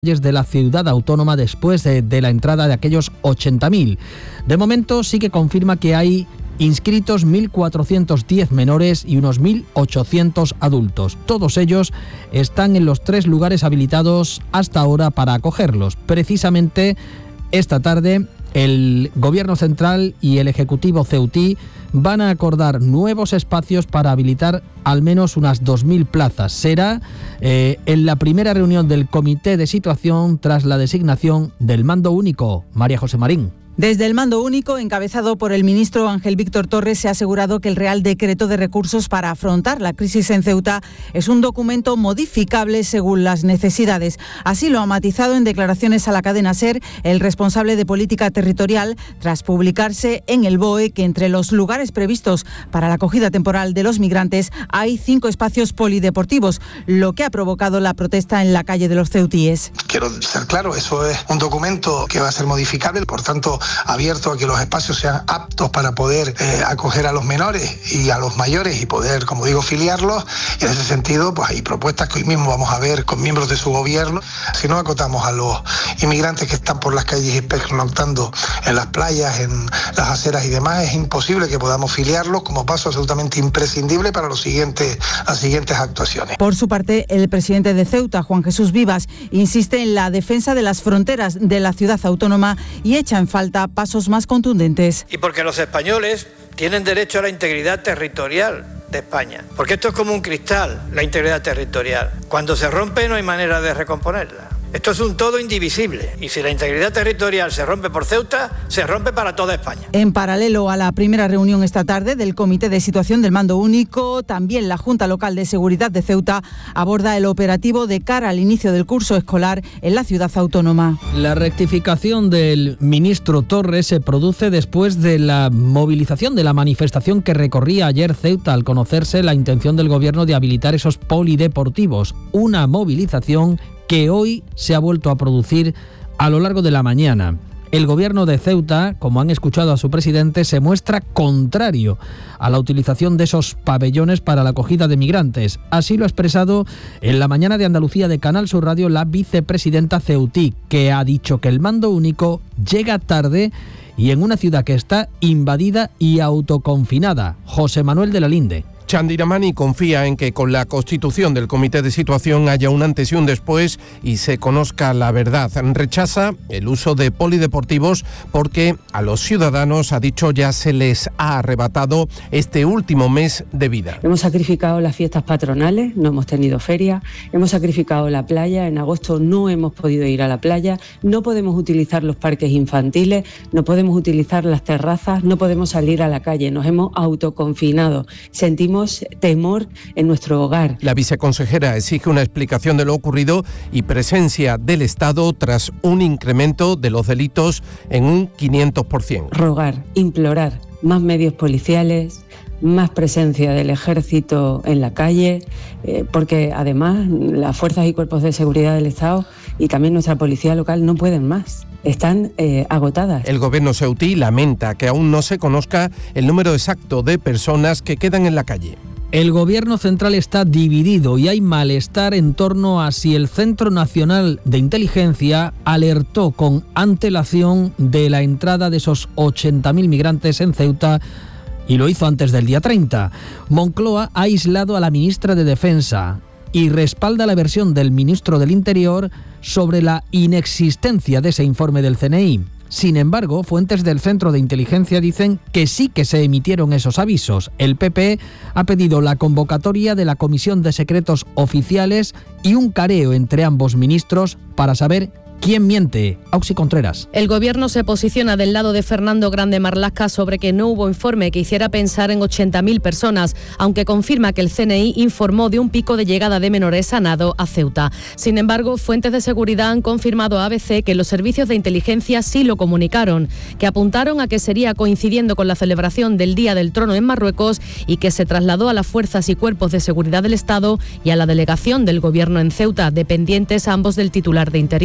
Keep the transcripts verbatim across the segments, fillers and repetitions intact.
de la ciudad autónoma después de, de la entrada de aquellos ochenta mil. De momento sí que confirma que hay inscritos mil cuatrocientos diez menores y unos mil ochocientos adultos. Todos ellos están en los tres lugares habilitados hasta ahora para acogerlos. Precisamente esta tarde el Gobierno Central y el Ejecutivo ceutí van a acordar nuevos espacios para habilitar al menos unas dos mil plazas. Será eh, en la primera reunión del Comité de Situación tras la designación del mando único. María José Marín. Desde el mando único, encabezado por el ministro Ángel Víctor Torres, se ha asegurado que el Real Decreto de Recursos para afrontar la crisis en Ceuta es un documento modificable según las necesidades. Así lo ha matizado en declaraciones a la cadena SER el responsable de Política Territorial, tras publicarse en el B O E que entre los lugares previstos para la acogida temporal de los migrantes hay cinco espacios polideportivos, lo que ha provocado la protesta en la calle de los ceutíes. Quiero ser claro, eso es un documento que va a ser modificable, por tanto abierto a que los espacios sean aptos para poder eh, acoger a los menores y a los mayores y poder, como digo, filiarlos. En ese sentido, pues hay propuestas que hoy mismo vamos a ver con miembros de su gobierno. Si no acotamos a los inmigrantes que están por las calles y pernoctando en las playas, en las aceras y demás, es imposible que podamos filiarlos como paso absolutamente imprescindible para los siguientes, las siguientes actuaciones. Por su parte, el presidente de Ceuta, Juan Jesús Vivas, insiste en la defensa de las fronteras de la ciudad autónoma y echa en falta pasos más contundentes. Y porque los españoles tienen derecho a la integridad territorial de España. Porque esto es como un cristal, la integridad territorial. Cuando se rompe no hay manera de recomponerla. Esto es un todo indivisible y si la integridad territorial se rompe por Ceuta, se rompe para toda España. En paralelo a la primera reunión esta tarde del Comité de Situación del Mando Único, también la Junta Local de Seguridad de Ceuta aborda el operativo de cara al inicio del curso escolar en la ciudad autónoma. La rectificación del ministro Torres se produce después de la movilización de la manifestación que recorría ayer Ceuta al conocerse la intención del gobierno de habilitar esos polideportivos. Una movilización que hoy se ha vuelto a producir a lo largo de la mañana. El gobierno de Ceuta, como han escuchado a su presidente, se muestra contrario a la utilización de esos pabellones para la acogida de migrantes. Así lo ha expresado en la mañana de Andalucía de Canal Sur Radio la vicepresidenta ceutí, que ha dicho que el mando único llega tarde y en una ciudad que está invadida y autoconfinada. José Manuel de la Linde. Chandiramani confía en que con la constitución del Comité de Situación haya un antes y un después y se conozca la verdad. Rechaza el uso de polideportivos porque a los ciudadanos, ha dicho, ya se les ha arrebatado este último mes de vida. Hemos sacrificado las fiestas patronales, no hemos tenido feria, hemos sacrificado la playa, en agosto no hemos podido ir a la playa, no podemos utilizar los parques infantiles, no podemos utilizar las terrazas, no podemos salir a la calle, nos hemos autoconfinado, sentimos temor en nuestro hogar. La viceconsejera exige una explicación de lo ocurrido y presencia del Estado tras un incremento de los delitos en un quinientos por ciento. Rogar, implorar más medios policiales, más presencia del ejército en la calle, eh, porque además las fuerzas y cuerpos de seguridad del Estado y también nuestra policía local no pueden más. Están eh, agotadas. El gobierno ceutí lamenta que aún no se conozca el número exacto de personas que quedan en la calle. El gobierno central está dividido y hay malestar en torno a si el Centro Nacional de Inteligencia alertó con antelación de la entrada de esos ochenta mil migrantes en Ceuta y lo hizo antes del día treinta. Moncloa ha aislado a la ministra de Defensa y respalda la versión del ministro del Interior sobre la inexistencia de ese informe del C N I. Sin embargo, fuentes del Centro de Inteligencia dicen que sí que se emitieron esos avisos. El P P ha pedido la convocatoria de la Comisión de Secretos Oficiales y un careo entre ambos ministros para saber ¿quién miente? Auxi Contreras. El gobierno se posiciona del lado de Fernando Grande Marlaska sobre que no hubo informe que hiciera pensar en ochenta mil personas, aunque confirma que el C N I informó de un pico de llegada de menores a nado a Ceuta. Sin embargo, fuentes de seguridad han confirmado a A B C que los servicios de inteligencia sí lo comunicaron, que apuntaron a que sería coincidiendo con la celebración del Día del Trono en Marruecos y que se trasladó a las fuerzas y cuerpos de seguridad del Estado y a la delegación del gobierno en Ceuta, dependientes ambos del titular de Interior.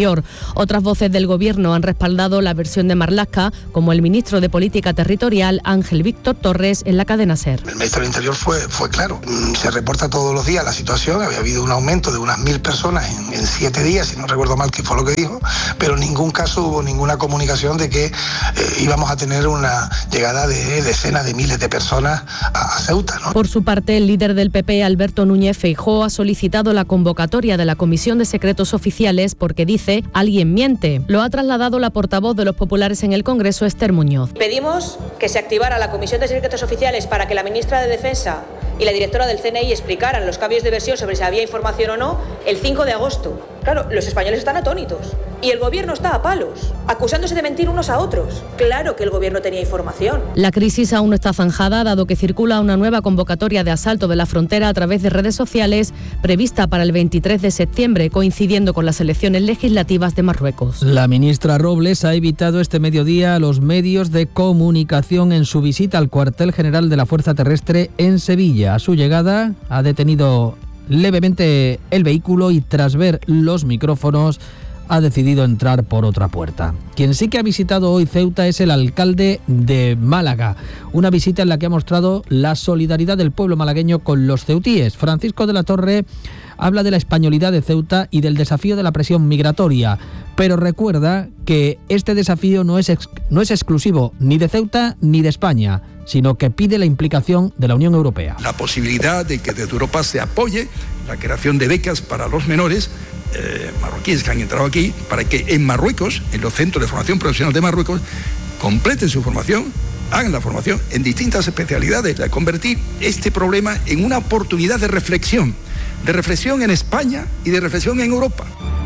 Otras voces del Gobierno han respaldado la versión de Marlaska, como el ministro de Política Territorial, Ángel Víctor Torres, en la cadena SER. El ministro del Interior fue, fue claro. Se reporta todos los días la situación. Había habido un aumento de unas mil personas en, en siete días, si no recuerdo mal que fue lo que dijo, pero en ningún caso hubo ninguna comunicación de que eh, íbamos a tener una llegada de decenas de miles de personas a, a Ceuta, ¿no? Por su parte, el líder del P P, Alberto Núñez Feijóo, ha solicitado la convocatoria de la Comisión de Secretos Oficiales porque dice alguien miente. Lo ha trasladado la portavoz de los populares en el Congreso, Esther Muñoz. Pedimos que se activara la Comisión de Secretos Oficiales para que la ministra de Defensa y la directora del C N I explicaran los cambios de versión sobre si había información o no el cinco de agosto. Claro, los españoles están atónitos y el Gobierno está a palos, acusándose de mentir unos a otros. Claro que el Gobierno tenía información. La crisis aún no está zanjada, dado que circula una nueva convocatoria de asalto de la frontera a través de redes sociales prevista para el veintitrés de septiembre, coincidiendo con las elecciones legislativas de Marruecos. La ministra Robles ha evitado este mediodía a los medios de comunicación en su visita al cuartel general de la Fuerza Terrestre en Sevilla. A su llegada ha detenido levemente el vehículo y tras ver los micrófonos ha decidido entrar por otra puerta. Quien sí que ha visitado hoy Ceuta es el alcalde de Málaga, una visita en la que ha mostrado la solidaridad del pueblo malagueño con los ceutíes. Francisco de la Torre habla de la españolidad de Ceuta y del desafío de la presión migratoria, pero recuerda que este desafío no es, ex- no es exclusivo ni de Ceuta ni de España, sino que pide la implicación de la Unión Europea. La posibilidad de que desde Europa se apoye la creación de becas para los menores eh, marroquíes que han entrado aquí, para que en Marruecos, en los centros de formación profesional de Marruecos, completen su formación, hagan la formación en distintas especialidades, de convertir este problema en una oportunidad de reflexión, de reflexión en España y de reflexión en Europa.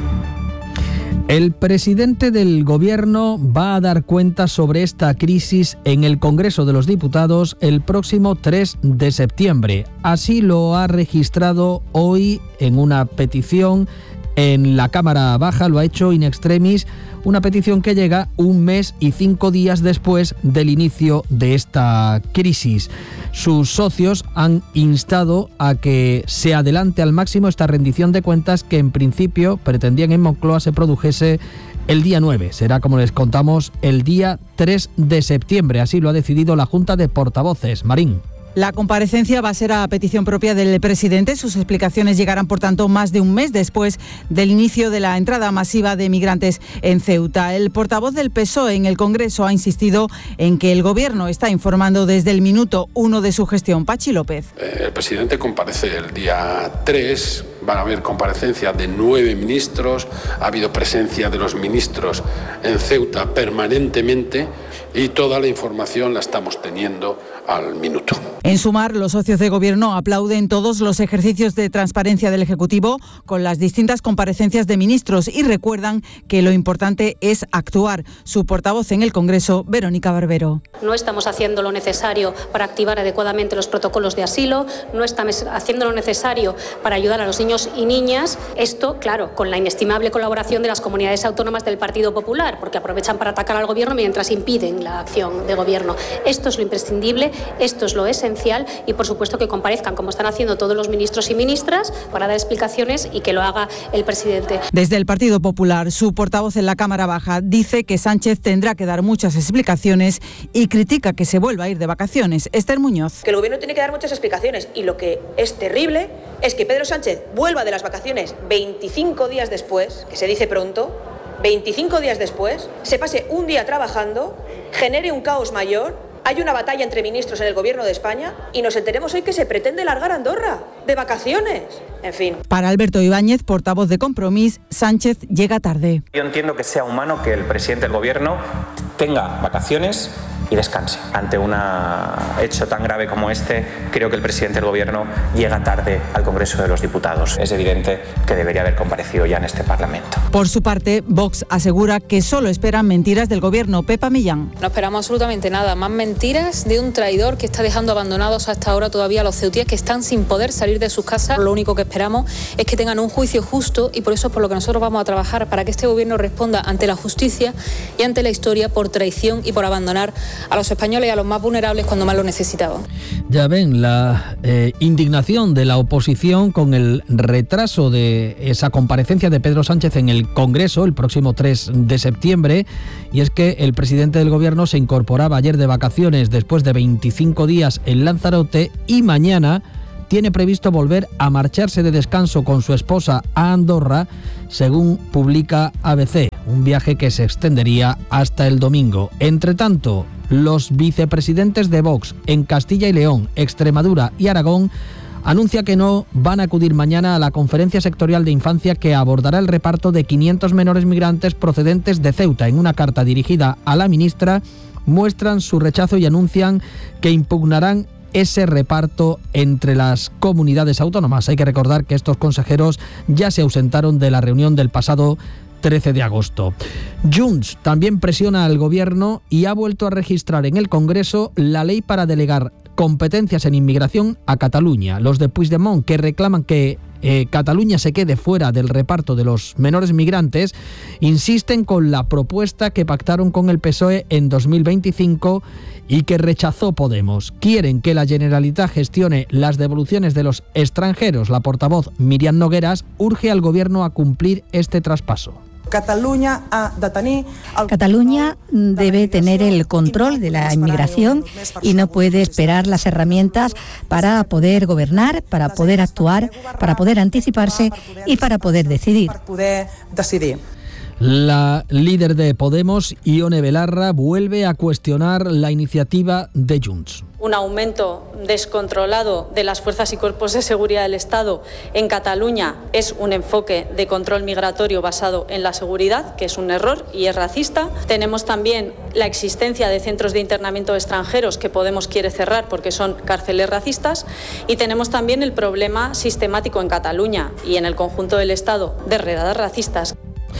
El presidente del Gobierno va a dar cuenta sobre esta crisis en el Congreso de los Diputados el próximo tres de septiembre. Así lo ha registrado hoy en una petición en la Cámara Baja, lo ha hecho in extremis, una petición que llega un mes y cinco días después del inicio de esta crisis. Sus socios han instado a que se adelante al máximo esta rendición de cuentas que en principio pretendían en Moncloa se produjese el día nueve. Será, como les contamos, el día tres de septiembre. Así lo ha decidido la Junta de Portavoces. Marín. La comparecencia va a ser a petición propia del presidente. Sus explicaciones llegarán, por tanto, más de un mes después del inicio de la entrada masiva de migrantes en Ceuta. El portavoz del P S O E en el Congreso ha insistido en que el Gobierno está informando desde el minuto uno de su gestión. Pachi López. El presidente comparece el día tres. Van a haber comparecencia de nueve ministros. Ha habido presencia de los ministros en Ceuta permanentemente y toda la información la estamos teniendo al minuto. En Sumar, los socios de Gobierno aplauden todos los ejercicios de transparencia del Ejecutivo con las distintas comparecencias de ministros y recuerdan que lo importante es actuar. Su portavoz en el Congreso, Verónica Barbero. No estamos haciendo lo necesario para activar adecuadamente los protocolos de asilo, no estamos haciendo lo necesario para ayudar a los niños y niñas. Esto, claro, con la inestimable colaboración de las comunidades autónomas del Partido Popular, porque aprovechan para atacar al Gobierno mientras impiden la acción de Gobierno. Esto es lo imprescindible, esto es lo esencial y, por supuesto, que comparezcan, como están haciendo todos los ministros y ministras, para dar explicaciones y que lo haga el presidente. Desde el Partido Popular, su portavoz en la Cámara Baja dice que Sánchez tendrá que dar muchas explicaciones y critica que se vuelva a ir de vacaciones. Esther Muñoz. Que el Gobierno tiene que dar muchas explicaciones y lo que es terrible es que Pedro Sánchez vuelva de las vacaciones veinticinco días después, que se dice pronto, veinticinco días después, se pase un día trabajando, genere un caos mayor, hay una batalla entre ministros en el Gobierno de España y nos enteremos hoy que se pretende largar a Andorra de vacaciones. En fin. Para Alberto Ibáñez, portavoz de Compromís, Sánchez llega tarde. Yo entiendo que sea humano que el presidente del Gobierno tenga vacaciones y descanse. Ante un hecho tan grave como este, creo que el presidente del Gobierno llega tarde al Congreso de los Diputados. Es evidente que debería haber comparecido ya en este Parlamento. Por su parte, Vox asegura que solo esperan mentiras del Gobierno. Pepa Millán. No esperamos absolutamente nada, más mentiras de un traidor que está dejando abandonados hasta ahora todavía a los ceutíes que están sin poder salir de sus casas. Lo único que esperamos es que tengan un juicio justo y por eso es por lo que nosotros vamos a trabajar, para que este Gobierno responda ante la justicia y ante la historia por traición y por abandonar a los españoles y a los más vulnerables cuando más lo necesitaban. Ya ven la eh, indignación de la oposición con el retraso de esa comparecencia de Pedro Sánchez en el Congreso el próximo tres de septiembre, y es que el presidente del Gobierno se incorporaba ayer de vacaciones después de veinticinco días en Lanzarote y mañana tiene previsto volver a marcharse de descanso con su esposa a Andorra, según publica A B C, un viaje que se extendería hasta el domingo. Entre tanto, los vicepresidentes de Vox en Castilla y León, Extremadura y Aragón anuncia que no van a acudir mañana a la conferencia sectorial de infancia que abordará el reparto de quinientos menores migrantes procedentes de Ceuta. En una carta dirigida a la ministra, muestran su rechazo y anuncian que impugnarán ese reparto entre las comunidades autónomas. Hay que recordar que estos consejeros ya se ausentaron de la reunión del pasado trece de agosto. Junts también presiona al Gobierno y ha vuelto a registrar en el Congreso la ley para delegar competencias en inmigración a Cataluña. Los de Puigdemont, que reclaman que eh, Cataluña se quede fuera del reparto de los menores migrantes, insisten con la propuesta que pactaron con el P S O E en dos mil veinticinco y que rechazó Podemos. Quieren que la Generalitat gestione las devoluciones de los extranjeros. La portavoz Míriam Nogueras urge al Gobierno a cumplir este traspaso. Cataluña debe tener el control de la inmigración y no puede esperar las herramientas para poder gobernar, para poder actuar, para poder anticiparse y para poder decidir. La líder de Podemos, Ione Belarra, vuelve a cuestionar la iniciativa de Junts. Un aumento descontrolado de las fuerzas y cuerpos de seguridad del Estado en Cataluña es un enfoque de control migratorio basado en la seguridad, que es un error y es racista. Tenemos también la existencia de centros de internamiento de extranjeros que Podemos quiere cerrar porque son cárceles racistas, y tenemos también el problema sistemático en Cataluña y en el conjunto del Estado de redadas racistas.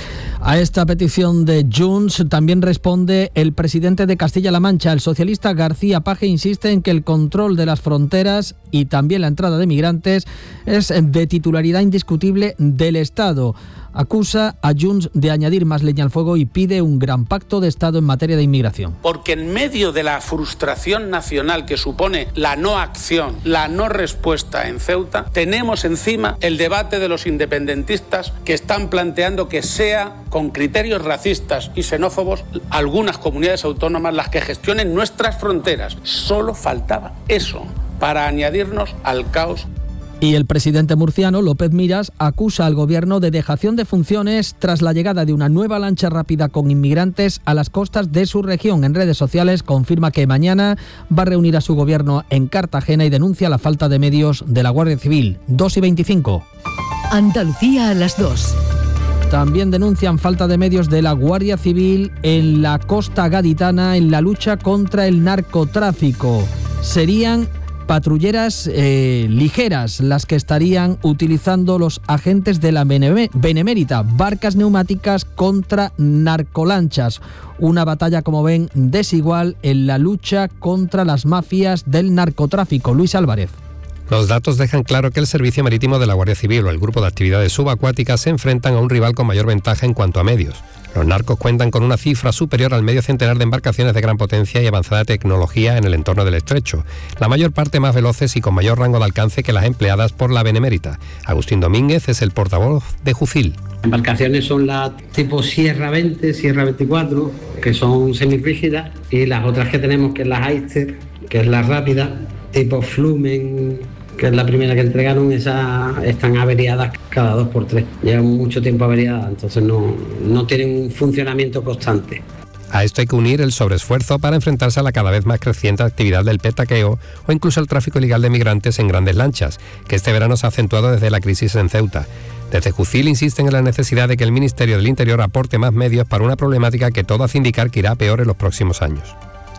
A esta petición de Junts también responde el presidente de Castilla-La Mancha. El socialista García Page insiste en que el control de las fronteras y también la entrada de migrantes es de titularidad indiscutible del Estado. Acusa a Junts de añadir más leña al fuego y pide un gran pacto de Estado en materia de inmigración. Porque en medio de la frustración nacional que supone la no acción, la no respuesta en Ceuta, tenemos encima el debate de los independentistas que están planteando que sea con criterios racistas y xenófobos algunas comunidades autónomas las que gestionen nuestras fronteras. Solo faltaba eso para añadirnos al caos. Y el presidente murciano, López Miras, acusa al Gobierno de dejación de funciones tras la llegada de una nueva lancha rápida con inmigrantes a las costas de su región. En redes sociales confirma que mañana va a reunir a su Gobierno en Cartagena y denuncia la falta de medios de la Guardia Civil. dos y veinticinco. Andalucía a las dos. También denuncian falta de medios de la Guardia Civil en la costa gaditana en la lucha contra el narcotráfico. Serían patrulleras eh, ligeras las que estarían utilizando los agentes de la Benemérita, barcas neumáticas contra narcolanchas. Una batalla, como ven, desigual en la lucha contra las mafias del narcotráfico. Luis Álvarez. Los datos dejan claro que el Servicio Marítimo de la Guardia Civil o el Grupo de Actividades Subacuáticas se enfrentan a un rival con mayor ventaja en cuanto a medios. Los narcos cuentan con una cifra superior al medio centenar de embarcaciones de gran potencia y avanzada tecnología en el entorno del estrecho, la mayor parte más veloces y con mayor rango de alcance que las empleadas por la Benemérita. Agustín Domínguez es el portavoz de Jucil. Las embarcaciones son las tipo Sierra veinte, Sierra veinticuatro, que son semirrígidas, y las otras que tenemos, que es la Heister, que es la rápida, tipo Flumen, que es la primera que entregaron. Esas están averiadas cada dos por tres. Llevan mucho tiempo averiadas, entonces no, no tienen un funcionamiento constante. A esto hay que unir el sobreesfuerzo para enfrentarse a la cada vez más creciente actividad del petaqueo o incluso el tráfico ilegal de migrantes en grandes lanchas, que este verano se ha acentuado desde la crisis en Ceuta. Desde Jucil insisten en la necesidad de que el Ministerio del Interior aporte más medios para una problemática que todo hace indicar que irá peor en los próximos años.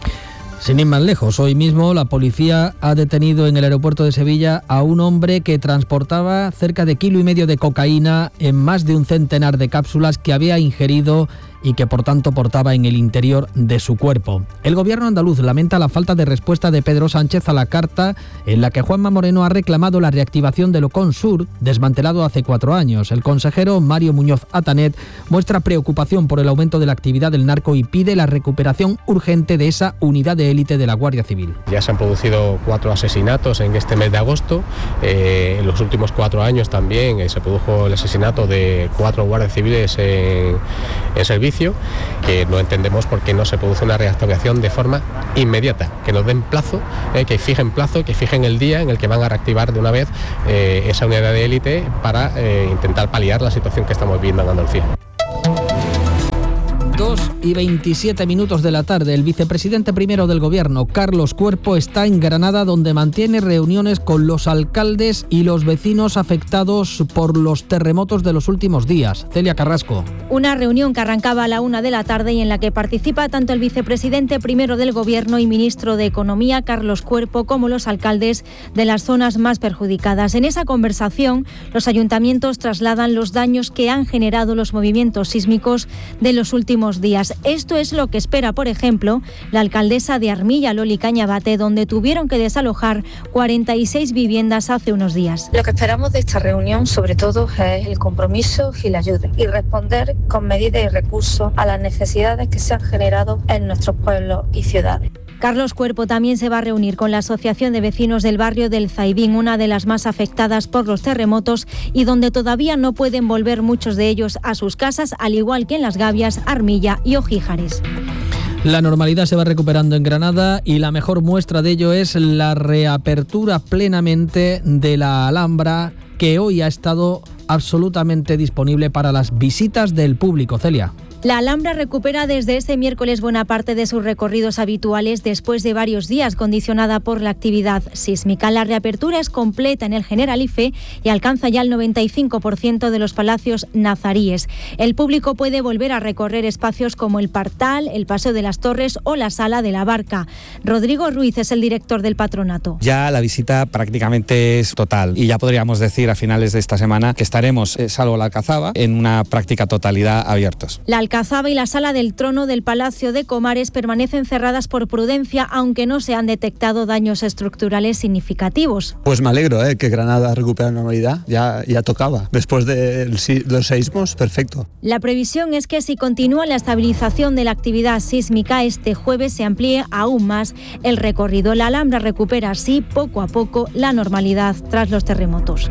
Sin ir más lejos, hoy mismo la policía ha detenido en el aeropuerto de Sevilla a un hombre que transportaba cerca de kilo y medio de cocaína en más de un centenar de cápsulas que había ingerido y que por tanto portaba en el interior de su cuerpo. El gobierno andaluz lamenta la falta de respuesta de Pedro Sánchez a la carta en la que Juanma Moreno ha reclamado la reactivación del Ocon Sur, desmantelado hace cuatro años. El consejero Mario Muñoz Atanet muestra preocupación por el aumento de la actividad del narco y pide la recuperación urgente de esa unidad de élite de la Guardia Civil. Ya se han producido cuatro asesinatos en este mes de agosto. Eh, en los últimos cuatro años también eh, se produjo el asesinato de cuatro guardias civiles en, en servicio, que no entendemos por qué no se produce una reactivación de forma inmediata, que nos den plazo, eh, que fijen plazo, que fijen el día en el que van a reactivar de una vez eh, esa unidad de élite para eh, intentar paliar la situación que estamos viviendo en Andalucía. dos y veintisiete minutos de la tarde. El vicepresidente primero del Gobierno, Carlos Cuerpo, está en Granada, donde mantiene reuniones con los alcaldes y los vecinos afectados por los terremotos de los últimos días. Celia Carrasco. Una reunión que arrancaba a la una de la tarde y en la que participa tanto el vicepresidente primero del Gobierno y ministro de Economía, Carlos Cuerpo, como los alcaldes de las zonas más perjudicadas. En esa conversación, los ayuntamientos trasladan los daños que han generado los movimientos sísmicos de los últimos días. Esto es lo que espera, por ejemplo, la alcaldesa de Armilla, Loli Cañabate, donde tuvieron que desalojar cuarenta y seis viviendas hace unos días. Lo que esperamos de esta reunión, sobre todo, es el compromiso y la ayuda, y responder con medidas y recursos a las necesidades que se han generado en nuestros pueblos y ciudades. Carlos Cuerpo también se va a reunir con la Asociación de Vecinos del barrio del Zaibín, una de las más afectadas por los terremotos y donde todavía no pueden volver muchos de ellos a sus casas, al igual que en Las Gavias, Armilla y Ojíjares. La normalidad se va recuperando en Granada y la mejor muestra de ello es la reapertura plenamente de la Alhambra, que hoy ha estado absolutamente disponible para las visitas del público. Celia. La Alhambra recupera desde este miércoles buena parte de sus recorridos habituales después de varios días condicionada por la actividad sísmica. La reapertura es completa en el Generalife y alcanza ya el noventa y cinco por ciento de los palacios nazaríes. El público puede volver a recorrer espacios como el Partal, el Paseo de las Torres o la Sala de la Barca. Rodrigo Ruiz es el director del patronato. Ya la visita prácticamente es total y ya podríamos decir a finales de esta semana que estaremos, salvo la Alcazaba, en una práctica totalidad abiertos. La Alcazaba y la Sala del Trono del Palacio de Comares permanecen cerradas por prudencia, aunque no se han detectado daños estructurales significativos. Pues me alegro ¿eh? que Granada recupere la normalidad, ya, ya tocaba. Después de los seísmos, perfecto. La previsión es que si continúa la estabilización de la actividad sísmica, este jueves se amplíe aún más el recorrido. La Alhambra recupera así poco a poco la normalidad tras los terremotos.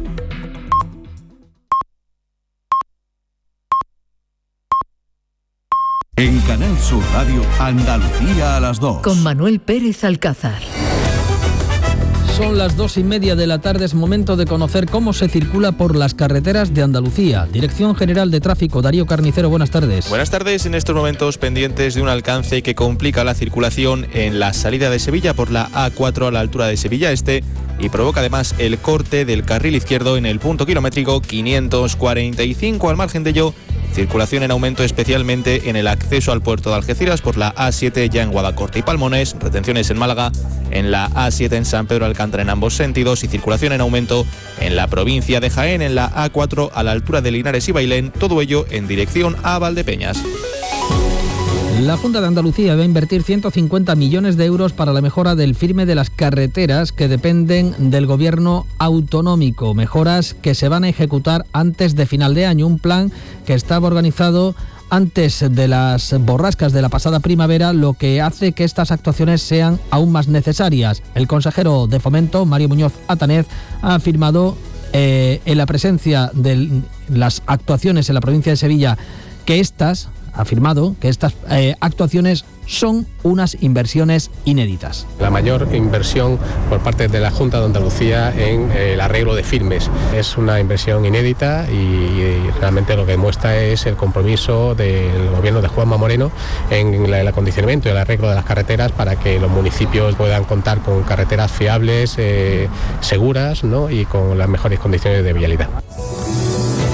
En Canal Sur Radio, Andalucía a las dos. Con Manuel Pérez Alcázar. Son las dos y media de la tarde, es momento de conocer cómo se circula por las carreteras de Andalucía. Dirección General de Tráfico, Darío Carnicero, buenas tardes. Buenas tardes, en estos momentos pendientes de un alcance que complica la circulación en la salida de Sevilla por la A cuatro a la altura de Sevilla Este y provoca además el corte del carril izquierdo en el punto kilométrico quinientos cuarenta y cinco. Al margen de ello, circulación en aumento especialmente en el acceso al puerto de Algeciras por la A siete ya en Guadacorte y Palmones, retenciones en Málaga, en la A siete en San Pedro Alcántara en ambos sentidos y circulación en aumento en la provincia de Jaén en la A cuatro a la altura de Linares y Bailén, todo ello en dirección a Valdepeñas. La Junta de Andalucía va a invertir ciento cincuenta millones de euros para la mejora del firme de las carreteras que dependen del gobierno autonómico. Mejoras que se van a ejecutar antes de final de año. Un plan que estaba organizado antes de las borrascas de la pasada primavera, lo que hace que estas actuaciones sean aún más necesarias. El consejero de Fomento, Mario Muñoz Atanet, ha afirmado eh, en la presencia de las actuaciones en la provincia de Sevilla que estas... ha afirmado que estas eh, actuaciones son unas inversiones inéditas. La mayor inversión por parte de la Junta de Andalucía en eh, el arreglo de firmes. Es una inversión inédita y, y realmente lo que demuestra es el compromiso del gobierno de Juanma Moreno en la, el acondicionamiento y el arreglo de las carreteras para que los municipios puedan contar con carreteras fiables, eh, seguras, ¿no? Y con las mejores condiciones de vialidad.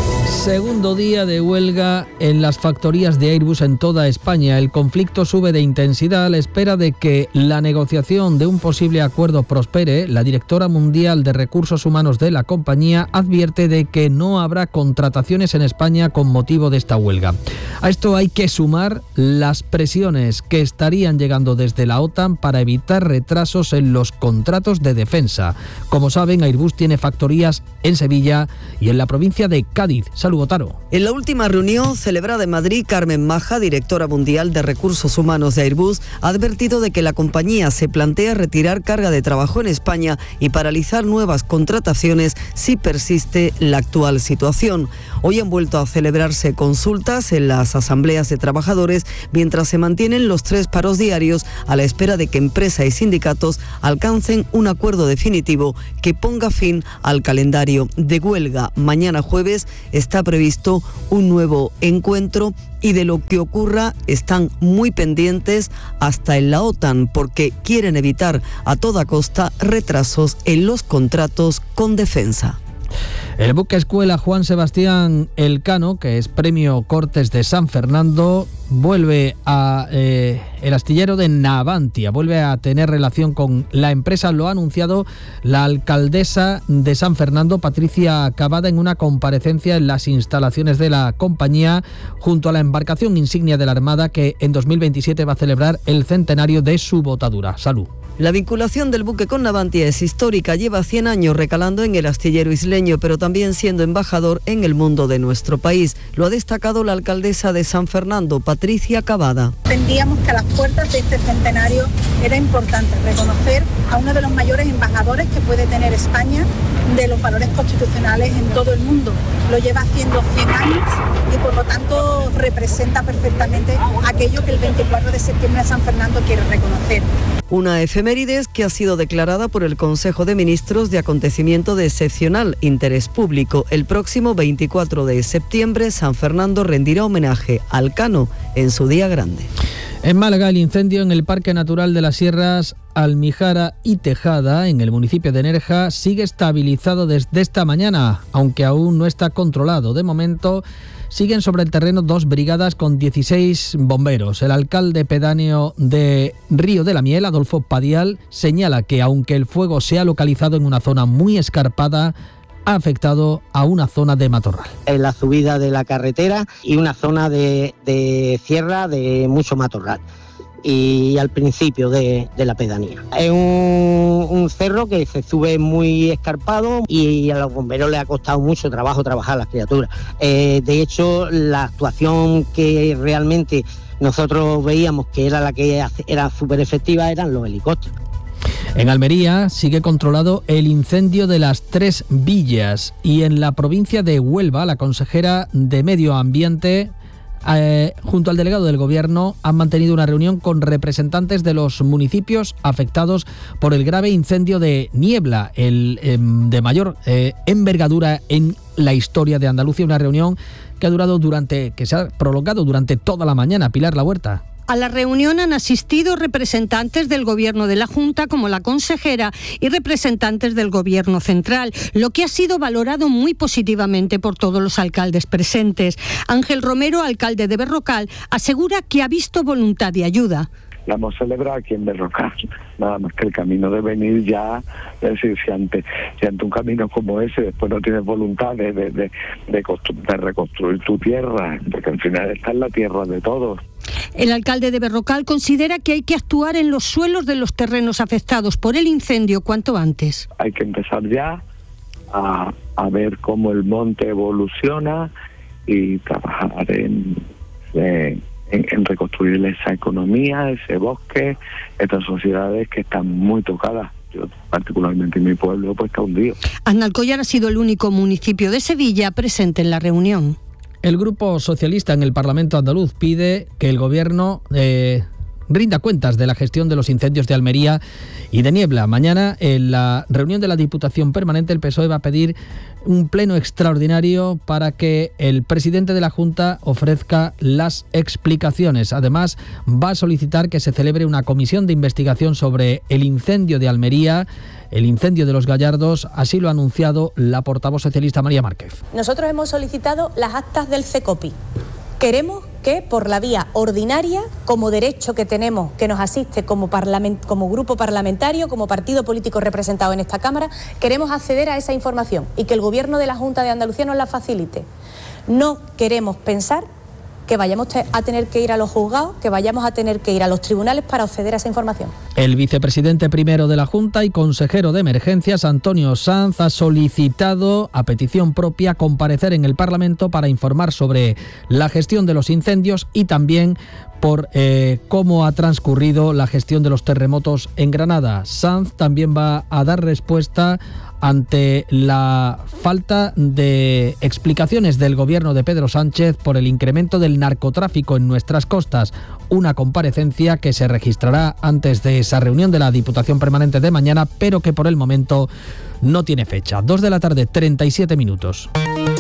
Segundo día de huelga en las factorías de Airbus en toda España. El conflicto sube de intensidad a la espera de que la negociación de un posible acuerdo prospere. La directora mundial de recursos humanos de la compañía advierte de que no habrá contrataciones en España con motivo de esta huelga. A esto hay que sumar las presiones que estarían llegando desde la OTAN para evitar retrasos en los contratos de defensa. Como saben, Airbus tiene factorías en Sevilla y en la provincia de Cádiz. Salud, Botaro. En la última reunión celebrada en Madrid, Carmen Maja, directora mundial de recursos humanos de Airbus, ha advertido de que la compañía se plantea retirar carga de trabajo en España y paralizar nuevas contrataciones si persiste la actual situación. Hoy han vuelto a celebrarse consultas en las asambleas de trabajadores mientras se mantienen los tres paros diarios a la espera de que empresa y sindicatos alcancen un acuerdo definitivo que ponga fin al calendario de huelga. Mañana jueves está previsto un nuevo encuentro y de lo que ocurra están muy pendientes hasta en la OTAN porque quieren evitar a toda costa retrasos en los contratos con defensa. El buque escuela Juan Sebastián Elcano, que es premio Cortes de San Fernando, vuelve a eh, el astillero de Navantia, vuelve a tener relación con la empresa. Lo ha anunciado la alcaldesa de San Fernando, Patricia Cavada, en una comparecencia en las instalaciones de la compañía junto a la embarcación insignia de la Armada que en dos mil veintisiete va a celebrar el centenario de su botadura. Salud. La vinculación del buque con Navantia es histórica, lleva cien años recalando en el astillero isleño, pero también siendo embajador en el mundo de nuestro país. Lo ha destacado la alcaldesa de San Fernando, Patricia Cavada. Entendíamos que a las puertas de este centenario era importante reconocer a uno de los mayores embajadores que puede tener España de los valores constitucionales en todo el mundo. Lo lleva haciendo cien años y por lo tanto representa perfectamente aquello que el veinticuatro de septiembre San Fernando quiere reconocer. Una efemérides que ha sido declarada por el Consejo de Ministros de acontecimiento de excepcional interés público. El próximo veinticuatro de septiembre, San Fernando rendirá homenaje al Cano en su día grande. En Málaga, el incendio en el Parque Natural de las Sierras Almijara y Tejada, en el municipio de Nerja, sigue estabilizado desde esta mañana, aunque aún no está controlado. De momento, siguen sobre el terreno dos brigadas con dieciséis bomberos. El alcalde pedáneo de Río de la Miel, Adolfo Padial, señala que aunque el fuego se ha localizado en una zona muy escarpada, ha afectado a una zona de matorral. En la subida de la carretera y una zona de, de sierra de mucho matorral. Y al principio de, de la pedanía. Es un, un cerro que se sube muy escarpado y a los bomberos les ha costado mucho trabajo trabajar las criaturas. Eh, de hecho, la actuación que realmente nosotros veíamos que era la que era súper efectiva eran los helicópteros. En Almería sigue controlado el incendio de las Tres Villas y en la provincia de Huelva la consejera de Medio Ambiente Eh, junto al delegado del Gobierno han mantenido una reunión con representantes de los municipios afectados por el grave incendio de Niebla, el eh, de mayor eh, envergadura en la historia de Andalucía. Una reunión que ha durado durante, que se ha prolongado durante toda la mañana. Pilar La Huerta. A la reunión han asistido representantes del Gobierno de la Junta, como la consejera, y representantes del Gobierno central, lo que ha sido valorado muy positivamente por todos los alcaldes presentes. Ángel Romero, alcalde de Berrocal, asegura que ha visto voluntad de ayuda. La hemos celebrado aquí en Berrocal, nada más que el camino de venir ya, es decir, si ante, si ante un camino como ese después no tienes voluntad de, de, de, de, constru- de reconstruir tu tierra, porque al final está en la tierra de todos. El alcalde de Berrocal considera que hay que actuar en los suelos de los terrenos afectados por el incendio cuanto antes. Hay que empezar ya a, a ver cómo el monte evoluciona y trabajar en... en En, en reconstruir esa economía, ese bosque, estas sociedades que están muy tocadas. Yo, particularmente en mi pueblo, pues está hundido. Aznalcóllar ha sido el único municipio de Sevilla presente en la reunión. El Grupo Socialista en el Parlamento andaluz pide que el Gobierno eh, rinda cuentas de la gestión de los incendios de Almería y de Niebla. Mañana, en la reunión de la Diputación Permanente, el P S O E va a pedir un pleno extraordinario para que el presidente de la Junta ofrezca las explicaciones. Además, va a solicitar que se celebre una comisión de investigación sobre el incendio de Almería, el incendio de los Gallardos. Así lo ha anunciado la portavoz socialista María Márquez. Nosotros hemos solicitado las actas del CECOPI. Queremos que por la vía ordinaria, como derecho que tenemos, que nos asiste como, parlament- como grupo parlamentario, como partido político representado en esta Cámara, queremos acceder a esa información y que el Gobierno de la Junta de Andalucía nos la facilite. No queremos pensar que vayamos a tener que ir a los juzgados, que vayamos a tener que ir a los tribunales para acceder a esa información. El vicepresidente primero de la Junta y consejero de Emergencias, Antonio Sanz, ha solicitado a petición propia comparecer en el Parlamento para informar sobre la gestión de los incendios y también por eh, cómo ha transcurrido la gestión de los terremotos en Granada. Sanz también va a dar respuesta ante la falta de explicaciones del gobierno de Pedro Sánchez por el incremento del narcotráfico en nuestras costas. Una comparecencia que se registrará antes de esa reunión de la Diputación Permanente de mañana, pero que por el momento no tiene fecha. Dos de la tarde, treinta y siete minutos.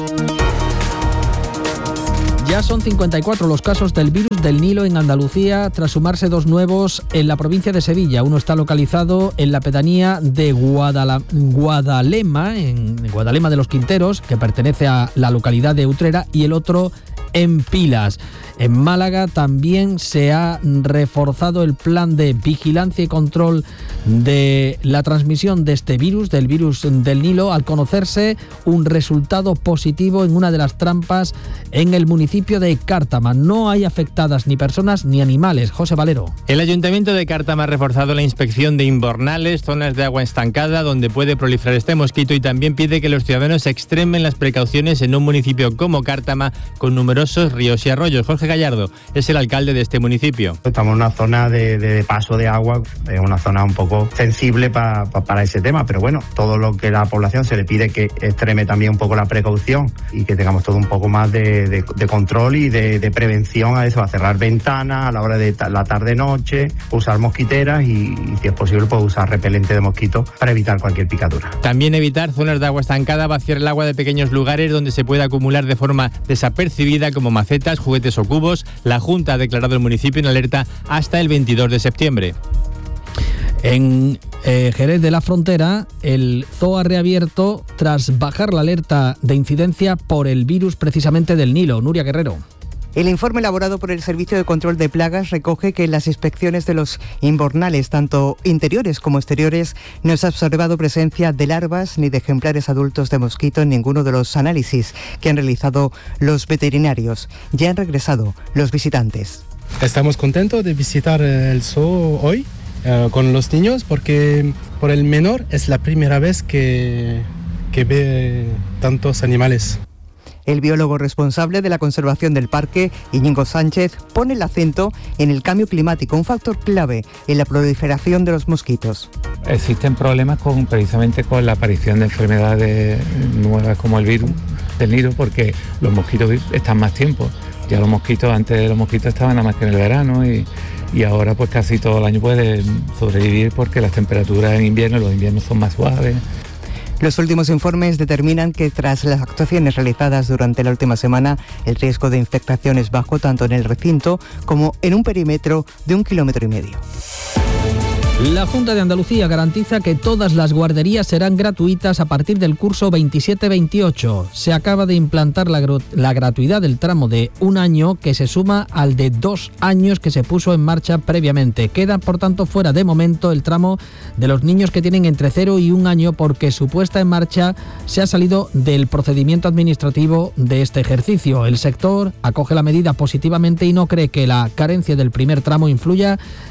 Ya son cincuenta y cuatro los casos del virus del Nilo en Andalucía, tras sumarse dos nuevos en la provincia de Sevilla. Uno está localizado en la pedanía de Guadala- Guadalema, en Guadalema de los Quinteros, que pertenece a la localidad de Utrera, y el otro en Pilas. En Málaga también se ha reforzado el plan de vigilancia y control de la transmisión de este virus, del virus del Nilo, al conocerse un resultado positivo en una de las trampas en el municipio de Cártama. No hay afectadas ni personas ni animales. José Valero. El Ayuntamiento de Cártama ha reforzado la inspección de invernales, zonas de agua estancada donde puede proliferar este mosquito, y también pide que los ciudadanos extremen las precauciones en un municipio como Cártama con numerosos ríos y arroyos. Jorge Gallardo es el alcalde de este municipio. Estamos en una zona de, de paso de agua, es una zona un poco sensible pa, pa, para ese tema, pero bueno, todo lo que la población se le pide que extreme también un poco la precaución y que tengamos todo un poco más de, de, de control y de, de prevención a eso, a cerrar ventanas a la hora de ta, la tarde-noche, usar mosquiteras y, y si es posible pues usar repelente de mosquitos para evitar cualquier picadura. También evitar zonas de agua estancada, vaciar el agua de pequeños lugares donde se puede acumular de forma desapercibida, como macetas, juguetes o cubos. La Junta ha declarado el municipio en alerta hasta el veintidós de septiembre. En eh, Jerez de la Frontera, el zoo ha reabierto tras bajar la alerta de incidencia por el virus precisamente del Nilo. Nuria Guerrero. El informe elaborado por el Servicio de Control de Plagas recoge que en las inspecciones de los invernales, tanto interiores como exteriores, no se ha observado presencia de larvas ni de ejemplares adultos de mosquito en ninguno de los análisis que han realizado los veterinarios. Ya han regresado los visitantes. Estamos contentos de visitar el zoo hoy eh, con los niños porque por el menor es la primera vez que, que ve tantos animales. El biólogo responsable de la conservación del parque, Íñigo Sánchez, pone el acento en el cambio climático, un factor clave en la proliferación de los mosquitos. Existen problemas con, precisamente con la aparición de enfermedades nuevas como el virus del Nilo, porque los mosquitos están más tiempo. Ya los mosquitos, antes los mosquitos estaban nada más que en el verano y, y ahora pues casi todo el año pueden sobrevivir porque las temperaturas en invierno, los inviernos son más suaves. Los últimos informes determinan que tras las actuaciones realizadas durante la última semana, el riesgo de infectación es bajo tanto en el recinto como en un perímetro de un kilómetro y medio. La Junta de Andalucía garantiza que todas las guarderías serán gratuitas a partir del curso veintisiete veintiocho. Se acaba de implantar la, gru- la gratuidad del tramo de un año, que se suma al de dos años que se puso en marcha previamente. Queda, por tanto, fuera de momento el tramo de los niños que tienen entre cero y un año, porque su puesta en marcha se ha salido del procedimiento administrativo de este ejercicio. El sector acoge la medida positivamente y no cree que la carencia del primer tramo influya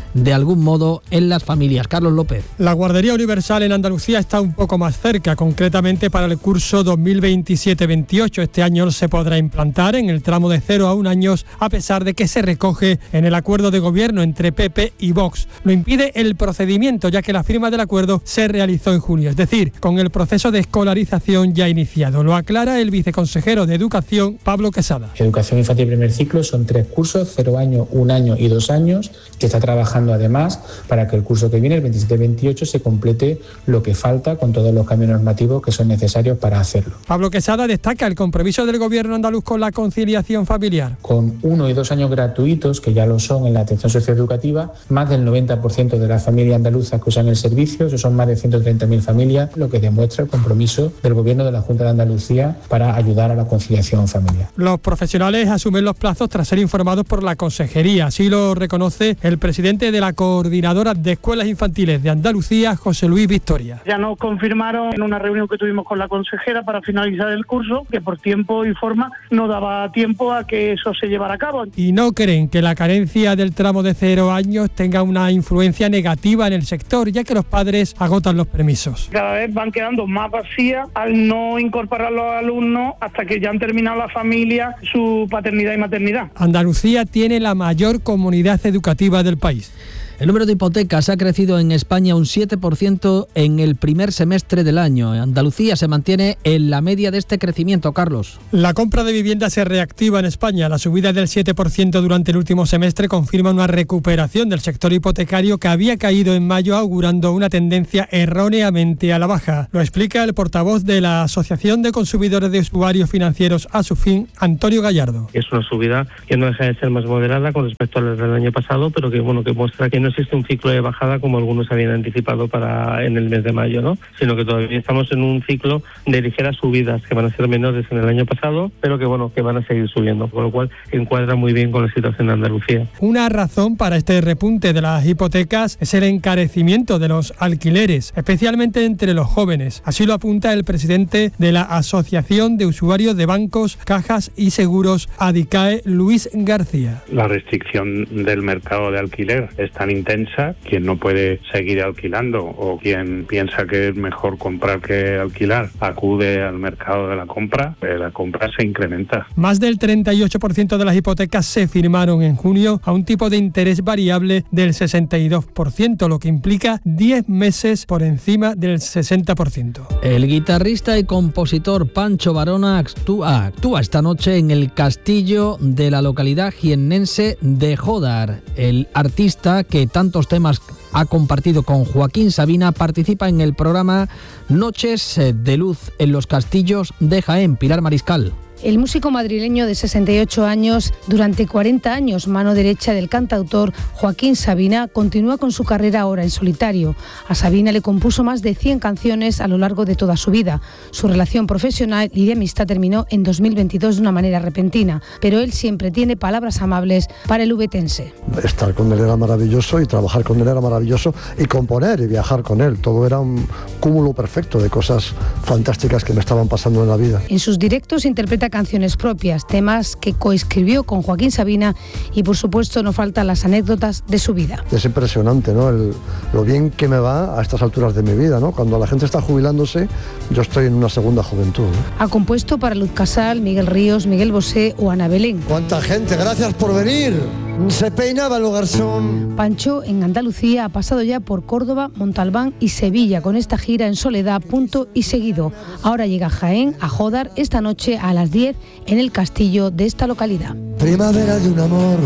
de algún modo en las familias. Carlos López. La guardería universal en Andalucía está un poco más cerca, concretamente para el curso dos mil veintisiete veintiocho. Este año se podrá implantar en el tramo de cero a un años, a pesar de que se recoge en el acuerdo de gobierno entre P P y Vox. Lo impide el procedimiento, ya que la firma del acuerdo se realizó en junio, es decir, con el proceso de escolarización ya iniciado. Lo aclara el viceconsejero de Educación, Pablo Quesada. Educación infantil primer ciclo son tres cursos, cero año, un año y dos años, que está trabajando además para que el curso que viene, el veintisiete veintiocho, se complete lo que falta con todos los cambios normativos que son necesarios para hacerlo. Pablo Quesada destaca el compromiso del gobierno andaluz con la conciliación familiar. Con uno y dos años gratuitos, que ya lo son en la atención socioeducativa, más del noventa por ciento de las familias andaluzas que usan el servicio, eso son más de ciento treinta mil familias, lo que demuestra el compromiso del gobierno de la Junta de Andalucía para ayudar a la conciliación familiar. Los profesionales asumen los plazos tras ser informados por la Consejería, así lo reconoce el presidente de la Coordinadora de Escuelas Infantiles de Andalucía, José Luis Victoria. Ya nos confirmaron en una reunión que tuvimos con la consejera para finalizar el curso que por tiempo y forma no daba tiempo a que eso se llevara a cabo. Y no creen que la carencia del tramo de cero años tenga una influencia negativa en el sector, ya que los padres agotan los permisos. Cada vez van quedando más vacías al no incorporar a los alumnos hasta que ya han terminado la familia su paternidad y maternidad. Andalucía tiene la mayor comunidad educativa del país. El número de hipotecas ha crecido en España un siete por ciento en el primer semestre del año. Andalucía se mantiene en la media de este crecimiento, Carlos. La compra de vivienda se reactiva en España. La subida del siete por ciento durante el último semestre confirma una recuperación del sector hipotecario que había caído en mayo, augurando una tendencia erróneamente a la baja. Lo explica el portavoz de la Asociación de Consumidores de Usuarios Financieros, Asufin, Antonio Gallardo. Es una subida que no deja de ser más moderada con respecto a la del año pasado, pero que bueno que muestra que no existe un ciclo de bajada como algunos habían anticipado para en el mes de mayo, ¿no? Sino que todavía estamos en un ciclo de ligeras subidas que van a ser menores en el año pasado, pero que bueno que van a seguir subiendo, con lo cual encuadra muy bien con la situación de Andalucía. Una razón para este repunte de las hipotecas es el encarecimiento de los alquileres, especialmente entre los jóvenes. Así lo apunta el presidente de la Asociación de Usuarios de Bancos, Cajas y Seguros, ADICAE, Luis García. La restricción del mercado de alquiler es tan intensa, quien no puede seguir alquilando o quien piensa que es mejor comprar que alquilar acude al mercado de la compra, la compra se incrementa. Más del treinta y ocho por ciento de las hipotecas se firmaron en junio a un tipo de interés variable del sesenta y dos por ciento, lo que implica diez meses por encima del sesenta por ciento. El guitarrista y compositor Pancho Varona actúa, actúa esta noche en el castillo de la localidad jiennense de Jódar. El artista, que tantos temas ha compartido con Joaquín Sabina, participa en el programa Noches de Luz en los Castillos de Jaén. Pilar Mariscal. El músico madrileño de sesenta y ocho años, durante cuarenta años mano derecha del cantautor Joaquín Sabina, continúa con su carrera ahora en solitario. A Sabina le compuso más de cien canciones a lo largo de toda su vida. Su relación profesional y de amistad terminó en dos mil veintidós de una manera repentina, pero él siempre tiene palabras amables para el ubetense. Estar con él era maravilloso y trabajar con él era maravilloso y componer y viajar con él. Todo era un cúmulo perfecto de cosas fantásticas que me estaban pasando en la vida. En sus directos interpreta canciones propias, temas que coescribió con Joaquín Sabina y por supuesto no faltan las anécdotas de su vida. Es impresionante, ¿no? El, lo bien que me va a estas alturas de mi vida, ¿no? Cuando la gente está jubilándose, yo estoy en una segunda juventud, ¿no? Ha compuesto para Luz Casal, Miguel Ríos, Miguel Bosé o Ana Belén. ¡Cuánta gente! ¡Gracias por venir! Se peinaba el garzón. Pancho en Andalucía ha pasado ya por Córdoba, Montalbán y Sevilla con esta gira en soledad, punto y seguido. Ahora llega a Jaén, a Jódar, esta noche a las diez en el castillo de esta localidad. Primavera de un amor.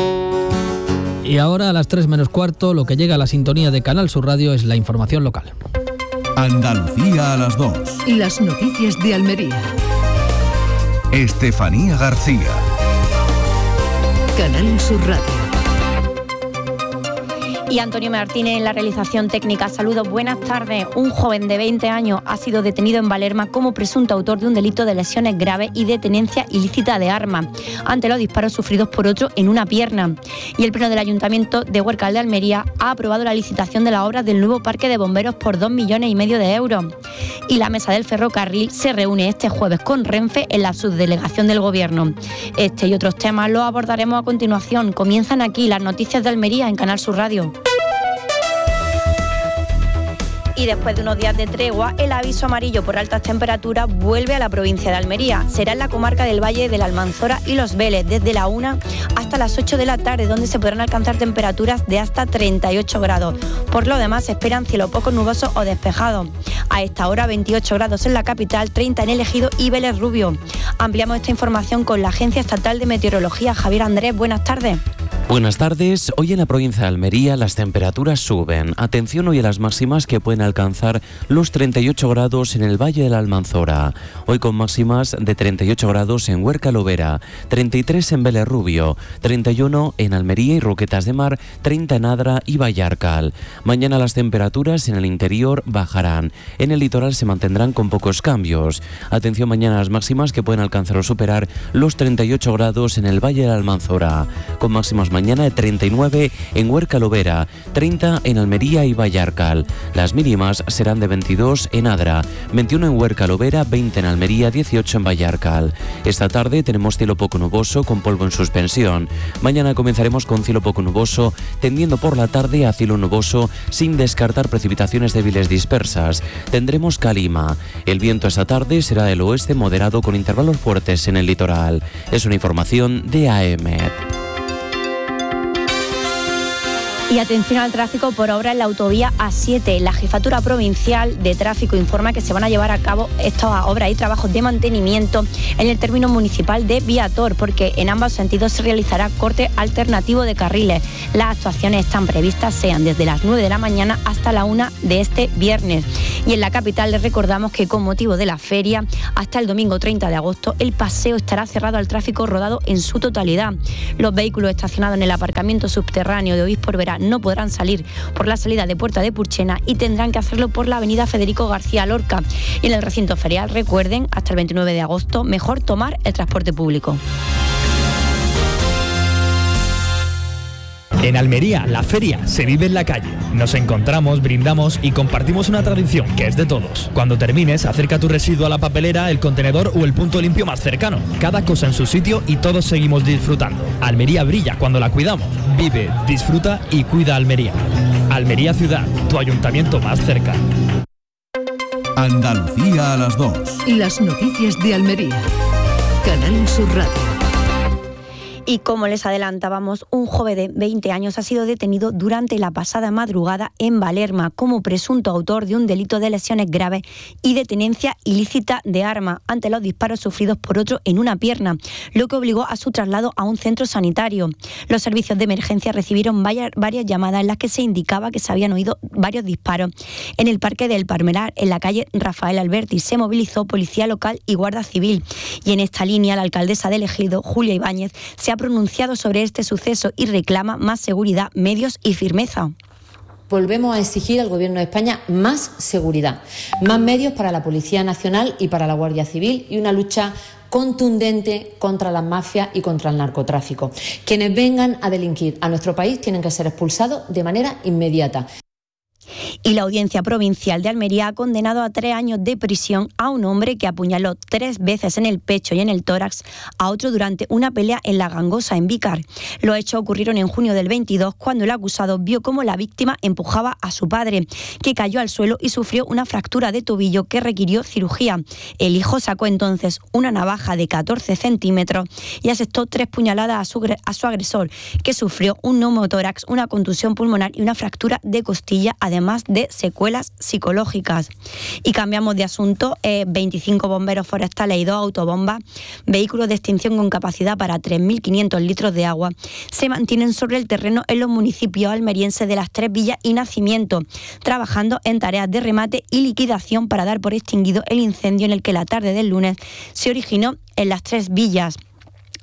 Y ahora a las tres menos cuarto, lo que llega a la sintonía de Canal Sur Radio es la información local. Andalucía a las dos. Las noticias de Almería. Estefanía García. Canal Sur Radio. Y Antonio Martínez en la realización técnica. Saludos, buenas tardes. Un joven de veinte años ha sido detenido en Valerma como presunto autor de un delito de lesiones graves y de tenencia ilícita de armas, ante los disparos sufridos por otro en una pierna. Y el Pleno del Ayuntamiento de Huércal de Almería ha aprobado la licitación de las obras del nuevo parque de bomberos por dos millones y medio de euros. Y la mesa del ferrocarril se reúne este jueves con Renfe en la subdelegación del Gobierno. Este y otros temas los abordaremos a continuación. Comienzan aquí las noticias de Almería en Canal Sur Radio. Y después de unos días de tregua, el aviso amarillo por altas temperaturas vuelve a la provincia de Almería. Será en la comarca del Valle de la Almanzora y Los Vélez, desde la una hasta las ocho de la tarde, donde se podrán alcanzar temperaturas de hasta treinta y ocho grados. Por lo demás, se esperan cielo poco nuboso o despejado. A esta hora, veintiocho grados en la capital, treinta en el Ejido y Vélez Rubio. Ampliamos esta información con la Agencia Estatal de Meteorología. Javier Andrés, buenas tardes. Buenas tardes. Hoy en la provincia de Almería las temperaturas suben. Atención hoy a las máximas que pueden alcanzar los treinta y ocho grados en el Valle de la Almanzora. Hoy con máximas de treinta y ocho grados en Huerca Lovera, treinta y tres en Vélez Rubio, treinta y uno en Almería y Roquetas de Mar, treinta en Adra y Vallarcal. Mañana las temperaturas en el interior bajarán. En el litoral se mantendrán con pocos cambios. Atención mañana a las máximas que pueden alcanzar o superar los treinta y ocho grados en el Valle de la Almanzora, con máximas mañana de treinta y nueve en Huerca Lovera, treinta en Almería y Vallarcal. Las mínimas serán de veintidós en Adra, veintiuno en Huerca Lovera, veinte en Almería, dieciocho en Vallarcal. Esta tarde tenemos cielo poco nuboso con polvo en suspensión. Mañana comenzaremos con cielo poco nuboso, tendiendo por la tarde a cielo nuboso sin descartar precipitaciones débiles dispersas. Tendremos calima. El viento esta tarde será del oeste moderado con intervalos fuertes en el litoral. Es una información de A E M E T. Y atención al tráfico por obra en la autovía A siete. La Jefatura Provincial de Tráfico informa que se van a llevar a cabo estas obras y trabajos de mantenimiento en el término municipal de Viator, porque en ambos sentidos se realizará corte alternativo de carriles. Las actuaciones están previstas sean desde las nueve de la mañana hasta la una de este viernes. Y en la capital les recordamos que con motivo de la feria, hasta el domingo treinta de agosto, el paseo estará cerrado al tráfico rodado en su totalidad. Los vehículos estacionados en el aparcamiento subterráneo de Obispo Vera no podrán salir por la salida de Puerta de Purchena y tendrán que hacerlo por la avenida Federico García Lorca. Y en el recinto ferial, recuerden, hasta el veintinueve de agosto, mejor tomar el transporte público. En Almería, la feria se vive en la calle. Nos encontramos, brindamos y compartimos una tradición que es de todos. Cuando termines, acerca tu residuo a la papelera, el contenedor o el punto limpio más cercano. Cada cosa en su sitio y todos seguimos disfrutando. Almería brilla cuando la cuidamos. Vive, disfruta y cuida Almería. Almería Ciudad, tu ayuntamiento más cerca. Andalucía a las dos. Las noticias de Almería. Canal Sur Radio. Y como les adelantábamos, un joven de veinte años ha sido detenido durante la pasada madrugada en Valerma como presunto autor de un delito de lesiones graves y de tenencia ilícita de arma ante los disparos sufridos por otro en una pierna, lo que obligó a su traslado a un centro sanitario. Los servicios de emergencia recibieron varias, varias llamadas en las que se indicaba que se habían oído varios disparos. En el Parque del Palmerar, en la calle Rafael Alberti, se movilizó policía local y guardia civil. Y en esta línea, la alcaldesa del Ejido, Julia Ibáñez, se ha pronunciado sobre este suceso y reclama más seguridad, medios y firmeza. Volvemos a exigir al Gobierno de España más seguridad, más medios para la Policía Nacional y para la Guardia Civil y una lucha contundente contra las mafias y contra el narcotráfico. Quienes vengan a delinquir a nuestro país tienen que ser expulsados de manera inmediata. Y la Audiencia Provincial de Almería ha condenado a tres años de prisión a un hombre que apuñaló tres veces en el pecho y en el tórax a otro durante una pelea en La Gangosa, en Vícar. Los hechos ocurrieron en junio del veintidós, cuando el acusado vio cómo la víctima empujaba a su padre, que cayó al suelo y sufrió una fractura de tobillo que requirió cirugía. El hijo sacó entonces una navaja de catorce centímetros y asestó tres puñaladas a su, a su agresor, que sufrió un neumotórax, una contusión pulmonar y una fractura de costilla, además de secuelas psicológicas. Y cambiamos de asunto. Eh, veinticinco bomberos forestales y dos autobombas, vehículos de extinción con capacidad para tres mil quinientos litros de agua, se mantienen sobre el terreno en los municipios almerienses de Las Tres Villas y Nacimiento, trabajando en tareas de remate y liquidación para dar por extinguido el incendio en el que la tarde del lunes se originó en Las Tres Villas.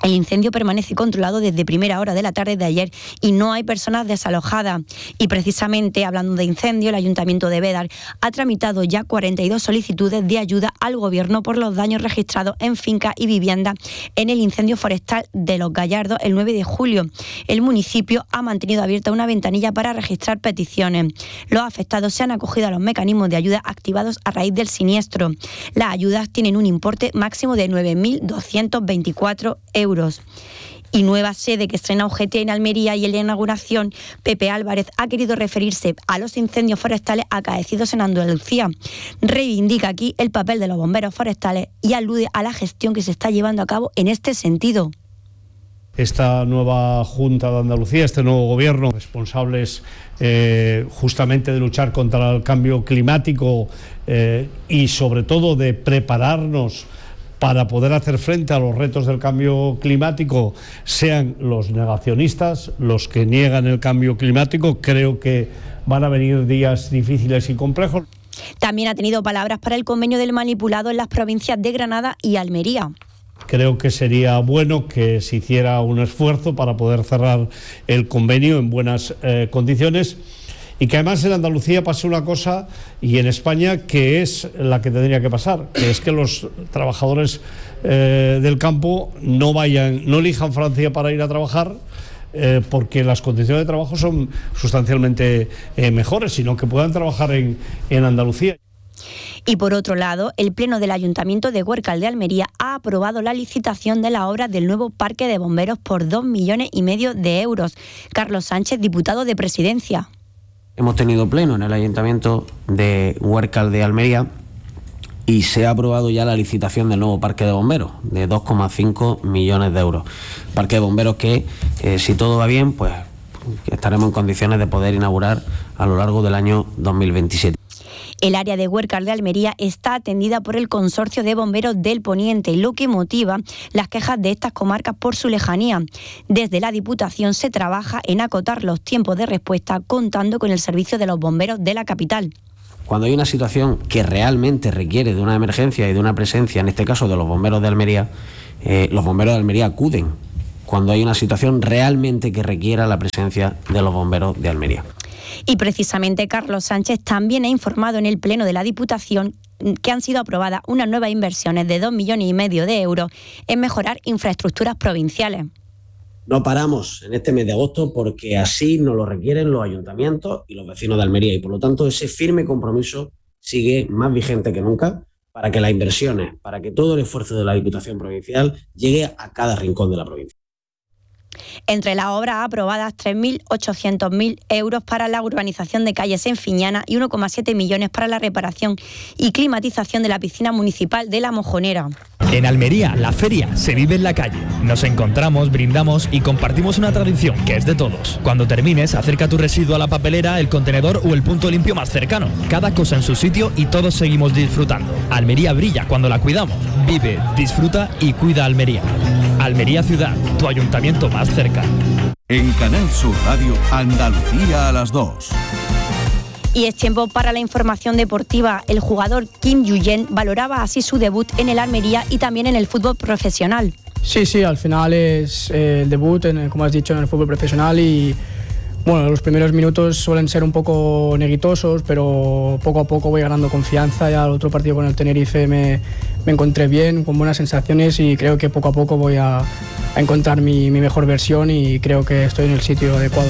El incendio permanece controlado desde primera hora de la tarde de ayer y no hay personas desalojadas. Y precisamente, hablando de incendio, el Ayuntamiento de Bédar ha tramitado ya cuarenta y dos solicitudes de ayuda al Gobierno por los daños registrados en fincas y viviendas en el incendio forestal de Los Gallardos el nueve de julio. El municipio ha mantenido abierta una ventanilla para registrar peticiones. Los afectados se han acogido a los mecanismos de ayuda activados a raíz del siniestro. Las ayudas tienen un importe máximo de nueve mil doscientos veinticuatro euros. Y nueva sede que estrena U G T en Almería, y en la inauguración Pepe Álvarez ha querido referirse a los incendios forestales acaecidos en Andalucía. Reivindica aquí el papel de los bomberos forestales y alude a la gestión que se está llevando a cabo en este sentido. Esta nueva Junta de Andalucía, este nuevo gobierno, responsables eh, justamente de luchar contra el cambio climático eh, y sobre todo de prepararnos para poder hacer frente a los retos del cambio climático, sean los negacionistas, los que niegan el cambio climático. Creo que van a venir días difíciles y complejos. También ha tenido palabras para el convenio del manipulado en las provincias de Granada y Almería. Creo que sería bueno que se hiciera un esfuerzo para poder cerrar el convenio en buenas eh, condiciones, y que además en Andalucía pase una cosa, y en España, que es la que tendría que pasar, que es que los trabajadores eh, del campo no vayan, no elijan Francia para ir a trabajar, eh, porque las condiciones de trabajo son sustancialmente eh, mejores, sino que puedan trabajar en, en Andalucía. Y por otro lado, el Pleno del Ayuntamiento de Huércal de Almería ha aprobado la licitación de la obra del nuevo parque de bomberos por dos millones y medio de euros. Carlos Sánchez, diputado de Presidencia. Hemos tenido pleno en el Ayuntamiento de Huércal de Almería y se ha aprobado ya la licitación del nuevo parque de bomberos de dos coma cinco millones de euros. Parque de bomberos que, eh, si todo va bien, pues estaremos en condiciones de poder inaugurar a lo largo del año dos mil veintisiete. El área de Huércal de Almería está atendida por el Consorcio de Bomberos del Poniente, lo que motiva las quejas de estas comarcas por su lejanía. Desde la Diputación se trabaja en acotar los tiempos de respuesta, contando con el servicio de los bomberos de la capital. Cuando hay una situación que realmente requiere de una emergencia y de una presencia, en este caso de los bomberos de Almería, eh, los bomberos de Almería acuden cuando hay una situación realmente que requiera la presencia de los bomberos de Almería. Y precisamente Carlos Sánchez también ha informado en el Pleno de la Diputación que han sido aprobadas unas nuevas inversiones de dos millones y medio de euros en mejorar infraestructuras provinciales. No paramos en este mes de agosto porque así nos lo requieren los ayuntamientos y los vecinos de Almería, y por lo tanto ese firme compromiso sigue más vigente que nunca para que las inversiones, para que todo el esfuerzo de la Diputación Provincial llegue a cada rincón de la provincia. Entre las obras aprobadas, tres mil ochocientos mil euros para la urbanización de calles en Fiñana y uno coma siete millones para la reparación y climatización de la piscina municipal de La Mojonera. En Almería, la feria se vive en la calle. Nos encontramos, brindamos y compartimos una tradición que es de todos. Cuando termines, acerca tu residuo a la papelera, el contenedor o el punto limpio más cercano. Cada cosa en su sitio y todos seguimos disfrutando. Almería brilla cuando la cuidamos. Vive, disfruta y cuida Almería. Almería Ciudad, tu ayuntamiento más cerca. En Canal Sur Radio, Andalucía a las dos. Y es tiempo para la información deportiva. El jugador Kim Yu-yen valoraba así su debut en el Almería y también en el fútbol profesional. Sí, sí, al final es eh, el debut, en el, como has dicho, en el fútbol profesional, y bueno, los primeros minutos suelen ser un poco neguitosos, pero poco a poco voy ganando confianza. Ya el otro partido con el Tenerife me, me encontré bien, con buenas sensaciones, y creo que poco a poco voy a, a encontrar mi, mi mejor versión, y creo que estoy en el sitio adecuado.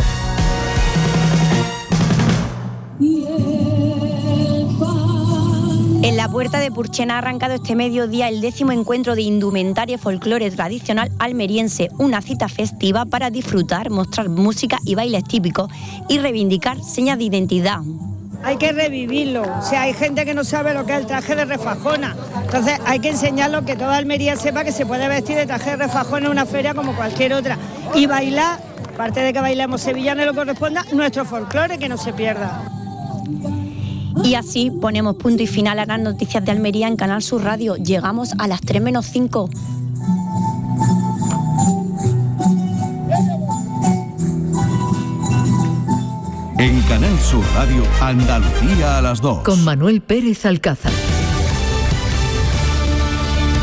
En la Puerta de Purchena ha arrancado este mediodía el décimo encuentro de indumentaria y folclore tradicional almeriense, una cita festiva para disfrutar, mostrar música y bailes típicos y reivindicar señas de identidad. Hay que revivirlo, o sea, hay gente que no sabe lo que es el traje de refajona, entonces hay que enseñarlo, que toda Almería sepa que se puede vestir de traje de refajona en una feria como cualquier otra, y bailar, aparte de que bailemos sevillano y lo corresponda, nuestro folclore, que no se pierda. Y así ponemos punto y final a las noticias de Almería en Canal Sur Radio. Llegamos a las tres menos cinco. En Canal Sur Radio, Andalucía a las dos. Con Manuel Pérez Alcázar.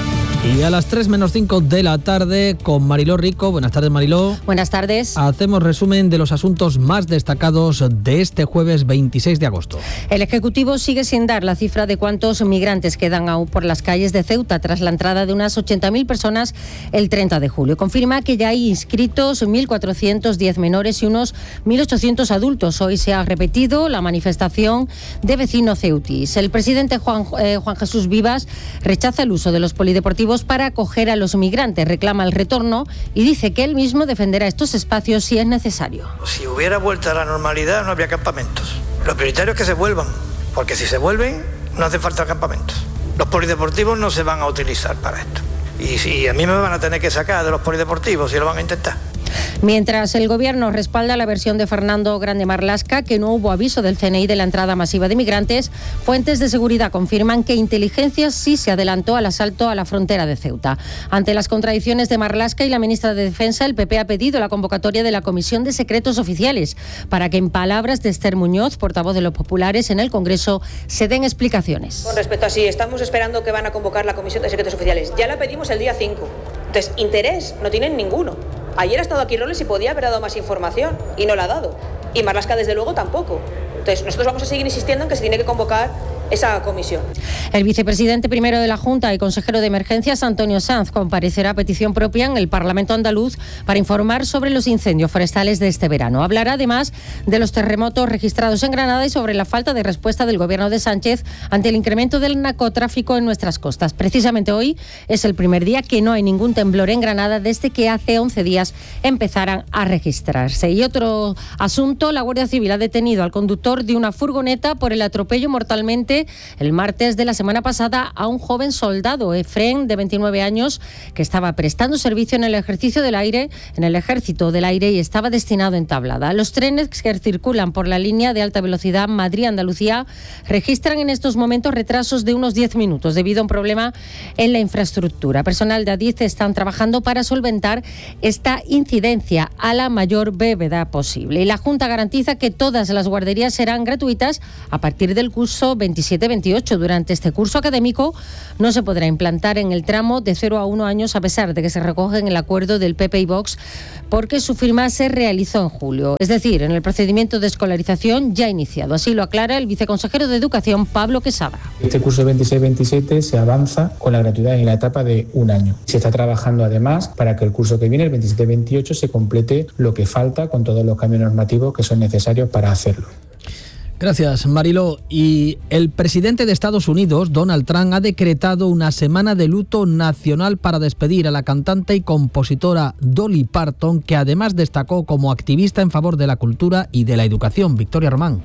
Y a las tres menos cinco de la tarde con Mariló Rico. Buenas tardes, Mariló. Buenas tardes. Hacemos resumen de los asuntos más destacados de este jueves veintiséis de agosto. El Ejecutivo sigue sin dar la cifra de cuántos migrantes quedan aún por las calles de Ceuta tras la entrada de unas ochenta mil personas el treinta de julio. Confirma que ya hay inscritos mil cuatrocientos diez menores y unos mil ochocientos adultos. Hoy se ha repetido la manifestación de vecinos ceutíes. El presidente Juan, eh, Juan Jesús Vivas rechaza el uso de los polideportivos para acoger a los migrantes, reclama el retorno y dice que él mismo defenderá estos espacios si es necesario. Si hubiera vuelta a la normalidad no habría campamentos. Lo prioritario es que se vuelvan, porque si se vuelven no hace falta campamentos. Los polideportivos no se van a utilizar para esto. Y si a mí me van a tener que sacar de los polideportivos, si lo van a intentar. Mientras el Gobierno respalda la versión de Fernando Grande Marlaska, que no hubo aviso del C N I de la entrada masiva de migrantes, fuentes de seguridad confirman que Inteligencia sí se adelantó al asalto a la frontera de Ceuta. Ante las contradicciones de Marlaska y la ministra de Defensa, el P P ha pedido la convocatoria de la Comisión de Secretos Oficiales para que, en palabras de Esther Muñoz, portavoz de los populares en el Congreso, se den explicaciones. Con respecto a si estamos esperando que van a convocar la Comisión de Secretos Oficiales, ya la pedimos el día cinco. Entonces, interés no tienen ninguno. Ayer ha estado aquí Robles y podía haber dado más información y no la ha dado. Y Marlaska, desde luego, tampoco. Entonces, nosotros vamos a seguir insistiendo en que se tiene que convocar esa comisión. El vicepresidente primero de la Junta y consejero de Emergencias, Antonio Sanz, comparecerá a petición propia en el Parlamento andaluz para informar sobre los incendios forestales de este verano. Hablará además de los terremotos registrados en Granada y sobre la falta de respuesta del gobierno de Sánchez ante el incremento del narcotráfico en nuestras costas. Precisamente hoy es el primer día que no hay ningún temblor en Granada desde que hace once días empezaran a registrarse. Y otro asunto, la Guardia Civil ha detenido al conductor de una furgoneta por el atropello mortalmente el martes de la semana pasada a un joven soldado, Efrén, de veintinueve años, que estaba prestando servicio en el ejercicio del aire, en el Ejército del Aire y estaba destinado en Tablada. Los trenes que circulan por la línea de alta velocidad Madrid-Andalucía registran en estos momentos retrasos de unos diez minutos debido a un problema en la infraestructura. Personal de Adif están trabajando para solventar esta incidencia a la mayor brevedad posible. Y la Junta garantiza que todas las guarderías serán gratuitas a partir del curso veintisiete veintiocho. Durante este curso académico no se podrá implantar en el tramo de cero a uno años, a pesar de que se recoge en el acuerdo del P P y Vox, porque su firma se realizó en julio. Es decir, en el procedimiento de escolarización ya iniciado. Así lo aclara el viceconsejero de Educación, Pablo Quesada. Este curso veintiséis veintisiete se avanza con la gratuidad en la etapa de un año. Se está trabajando además para que el curso que viene, el veintisiete veintiocho, se complete lo que falta con todos los cambios normativos que son necesarios para hacerlo. Gracias, Mariló. Y el presidente de Estados Unidos, Donald Trump, ha decretado una semana de luto nacional para despedir a la cantante y compositora Dolly Parton, que además destacó como activista en favor de la cultura y de la educación. Victoria Román.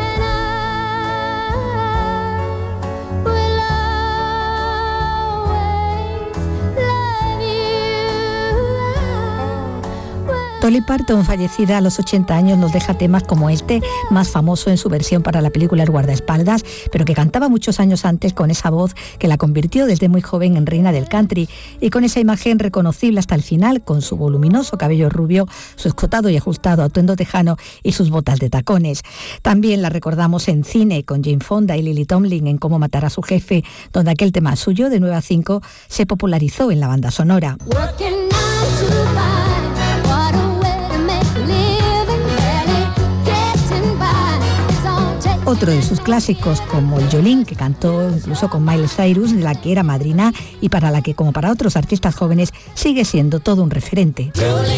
Dolly Parton, fallecida a los ochenta años, nos deja temas como este, más famoso en su versión para la película El guardaespaldas, pero que cantaba muchos años antes con esa voz que la convirtió desde muy joven en reina del country, y con esa imagen reconocible hasta el final, con su voluminoso cabello rubio, su escotado y ajustado atuendo tejano y sus botas de tacones. También la recordamos en cine con Jane Fonda y Lily Tomlin en Cómo matar a su jefe, donde aquel tema suyo de nueve a cinco se popularizó en la banda sonora. Otro de sus clásicos, como el Jolene, que cantó incluso con Miley Cyrus, de la que era madrina y para la que, como para otros artistas jóvenes, sigue siendo todo un referente. Jolene.